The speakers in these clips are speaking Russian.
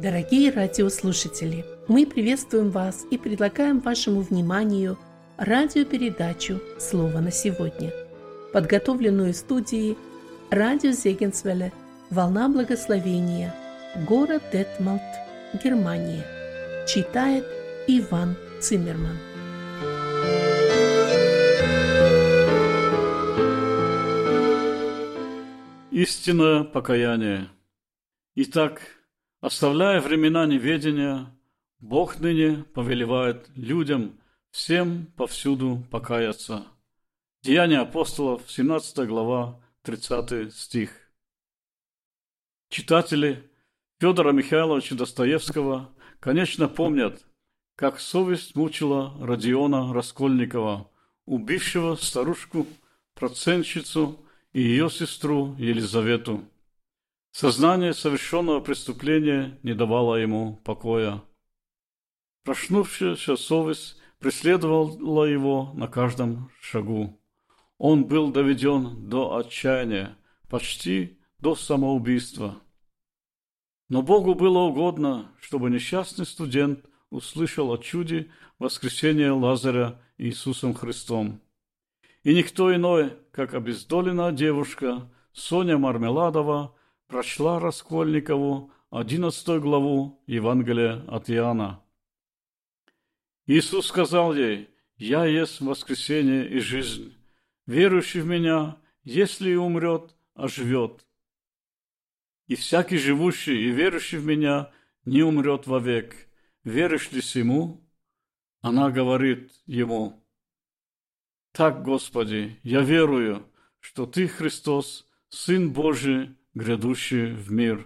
Дорогие радиослушатели, мы приветствуем вас и предлагаем вашему вниманию радиопередачу «Слово на сегодня», подготовленную в студии радио Зегенсвелле «Волна благословения», город Детмалт, Германия. Читает Иван Циммерман. Истинное покаяние. Итак, оставляя времена неведения, Бог ныне повелевает людям всем повсюду покаяться. Деяния апостолов, 17 глава, 30 стих. Читатели Федора Михайловича Достоевского, конечно, помнят, как совесть мучила Родиона Раскольникова, убившего старушку-процентщицу и ее сестру Елизавету. Сознание совершенного преступления не давало ему покоя. Проснувшаяся совесть преследовала его на каждом шагу. Он был доведен до отчаяния, почти до самоубийства. Но Богу было угодно, чтобы несчастный студент услышал о чуде воскресения Лазаря Иисусом Христом. И никто иной, как обездоленная девушка Соня Мармеладова, прочла Раскольникову 11 главу Евангелия от Иоанна. Иисус сказал ей: «Я есть воскресение и жизнь. Верующий в Меня, если и умрет, оживет. И всякий живущий и верующий в Меня не умрет вовек. Веришь ли сему?» Она говорит ему: «Так, Господи, я верую, что Ты, Христос, Сын Божий, грядущий в мир».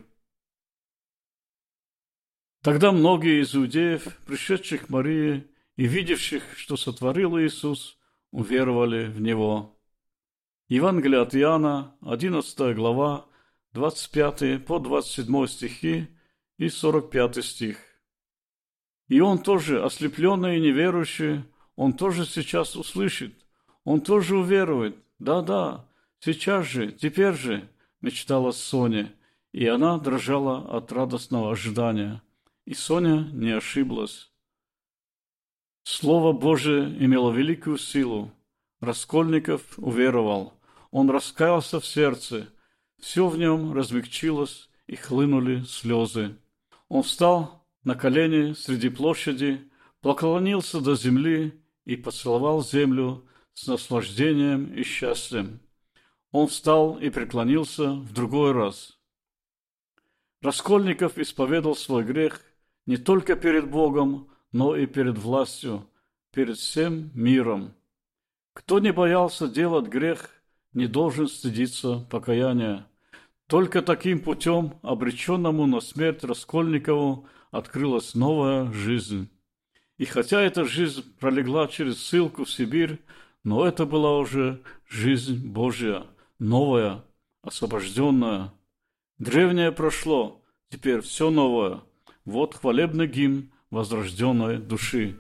Тогда многие из иудеев, пришедших к Марии и видевших, что сотворил Иисус, уверовали в Него. Евангелие от Иоанна, 11 глава, 25 по 27 стихи и 45 стих. И он тоже, ослепленный и неверующий, он тоже сейчас услышит, он тоже уверует. Да, сейчас же, теперь же, мечтала Соня, и она дрожала от радостного ожидания. И Соня не ошиблась. Слово Божие имело великую силу. Раскольников уверовал. Он раскаялся в сердце. Все в нем размягчилось, и хлынули слезы. Он встал на колени среди площади, поклонился до земли и поцеловал землю с наслаждением и счастьем. Он встал и преклонился в другой раз. Раскольников исповедал свой грех не только перед Богом, но и перед властью, перед всем миром. Кто не боялся делать грех, не должен стыдиться покаяния. Только таким путем, обреченному на смерть Раскольникову, открылась новая жизнь. И хотя эта жизнь пролегла через ссылку в Сибирь, но это была уже жизнь Божья, новая, освобожденная. Древнее прошло, теперь все новое. Вот хвалебный гимн возрожденной души.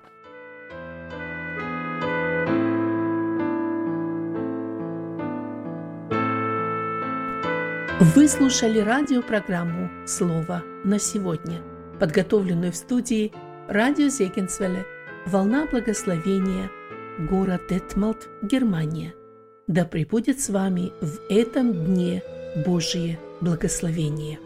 Вы слушали радиопрограмму «Слово на сегодня», подготовленную в студии радио Зегенсвелле «Волна благословения», город Детмалт, Германия. Да пребудет с вами в этом дне Божие благословение.